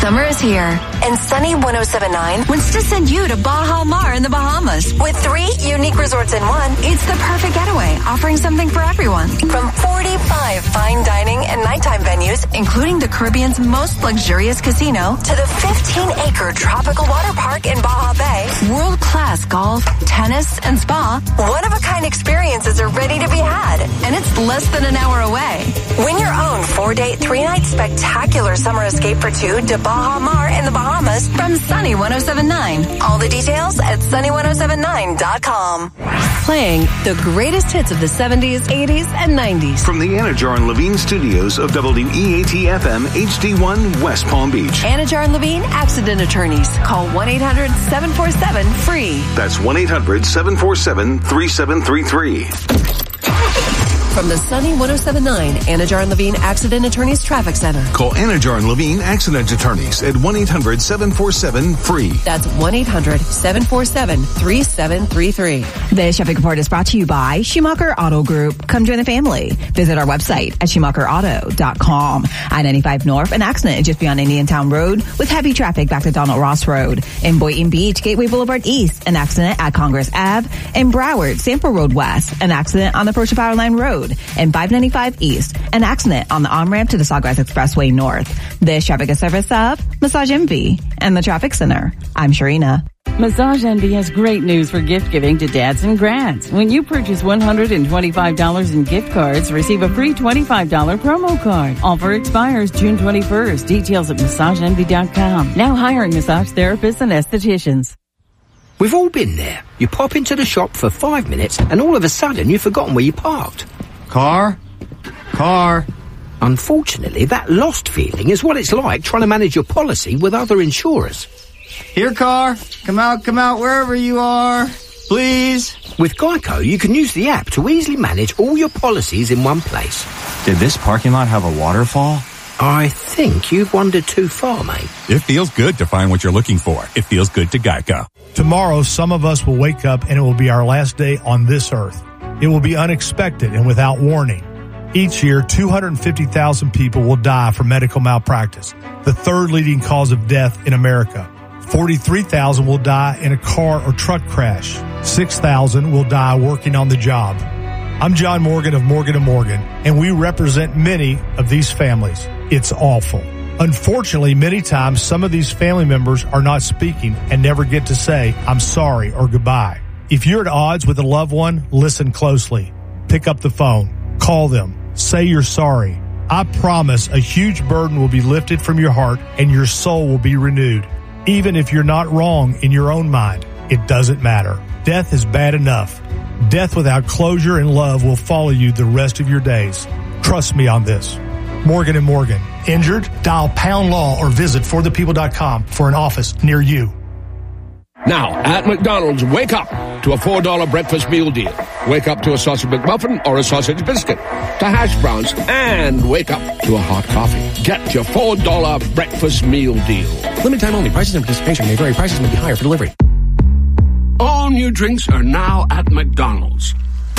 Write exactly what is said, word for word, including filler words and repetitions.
Summer is here, and Sunny ten seventy-nine wants to send you to Baja Mar in the Bahamas. With three unique resorts in one, it's the perfect getaway, offering something for everyone. From forty-five fine dining and nighttime venues, including the Caribbean's most luxurious casino, to the fifteen-acre tropical water park in Baja Bay, world-class golf, tennis, and spa, one-of-a-kind experiences are ready to be had, and it's less than an hour away. Win your own four-day, three-night spectacular summer escape for two to Baja Mar in the Bahamas from Sunny ten seventy-nine. All the details at sunny ten seventy-nine dot com. Playing the greatest hits of the seventies, eighties, and nineties. From the Anajar and Levine studios of W E A T F M H D one West Palm Beach. Anajar and Levine Accident Attorneys. Call one eight hundred seven four seven free. That's one eight hundred seven four seven three seven three three. From the Sunny ten seventy-nine Anajar and Levine Accident Attorneys Traffic Center. Call Anajar and Levine Accident Attorneys at one eight hundred seven four seven free. That's one eight hundred seven four seven three seven three three. This traffic report is brought to you by Schumacher Auto Group. Come join the family. Visit our website at schumacher auto dot com. I ninety-five North, an accident just beyond Indian Town Road with heavy traffic back to Donald Ross Road. In Boynton Beach, Gateway Boulevard East, an accident at Congress Avenue. In Broward, Sanford Road West, an accident on the First Power Line Road. And five ninety-five East, an accident on the on-ramp to the Sawgrass Expressway North. This traffic is service of Massage Envy and the Traffic Center. I'm Sharina. Massage Envy has great news for gift giving to dads and grads. When you purchase one hundred twenty-five dollars in gift cards, receive a free twenty-five dollars promo card. Offer expires June twenty-first. Details at massage envy dot com. Now hiring massage therapists and estheticians. We've all been there. You pop into the shop for five minutes and all of a sudden you've forgotten where you parked. Car? Car? Unfortunately, that lost feeling is what it's like trying to manage your policy with other insurers. Here, car. Come out, come out, wherever you are. Please. With Geico, you can use the app to easily manage all your policies in one place. Did this parking lot have a waterfall? I think you've wandered too far, mate. It feels good to find what you're looking for. It feels good to Geico. Tomorrow, some of us will wake up and it will be our last day on this earth. It will be unexpected and without warning. Each year, two hundred fifty thousand people will die from medical malpractice, the third leading cause of death in America. forty-three thousand will die in a car or truck crash. six thousand will die working on the job. I'm John Morgan of Morgan and Morgan, and we represent many of these families. It's awful. Unfortunately, many times some of these family members are not speaking and never get to say, I'm sorry or goodbye. If you're at odds with a loved one, listen closely. Pick up the phone. Call them. Say you're sorry. I promise a huge burden will be lifted from your heart and your soul will be renewed. Even if you're not wrong in your own mind, it doesn't matter. Death is bad enough. Death without closure and love will follow you the rest of your days. Trust me on this. Morgan and Morgan. Injured? Dial pound law or visit for the people dot com for an office near you. Now, at McDonald's, wake up to a four dollar breakfast meal deal. Wake up to a sausage McMuffin or a sausage biscuit, to hash browns, and wake up to a hot coffee. Get your four dollar breakfast meal deal. Limited time only. Prices and participation may vary. Prices may be higher for delivery. All new drinks are now at McDonald's.